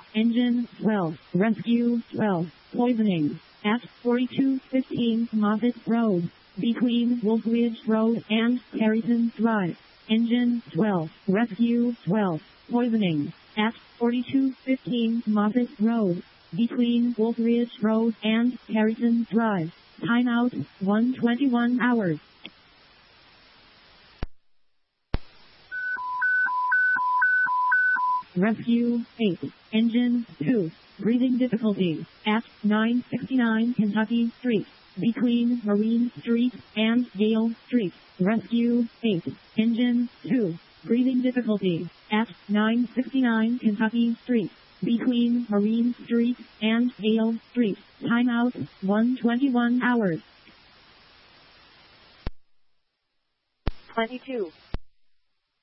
Engine 12, Rescue 12, poisoning, at 4215 Moffett Road, between Wolfridge Road and Carrington Drive. Engine 12, Rescue 12, poisoning, at 4215 Moffett Road, between Wolfridge Road and Carrington Drive. Timeout, 1:21 hours. Rescue 8, Engine 2, breathing difficulty, at 969 Kentucky Street, between Marine Street and Yale Street. Rescue 8, Engine 2, breathing difficulty, at 969 Kentucky Street, between Marine Street and Yale Street. Timeout, 1:21 hours. 22.